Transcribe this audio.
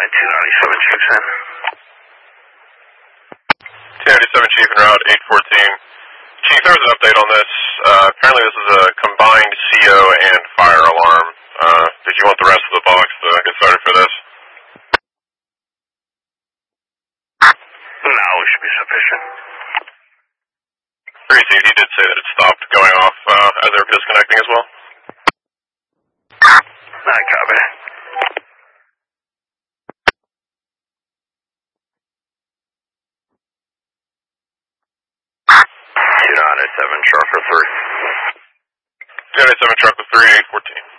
297 Chief's in. 297 Chief en route 814. Chief, there was an update on this. Apparently this is a combined CO and fire alarm. Did you want the rest of the box to get started for this? No, it should be sufficient. Steve, he did say that it stopped going off as they were disconnecting as well. I copy. Seven sharp for 3. 297 truck with 3, 814.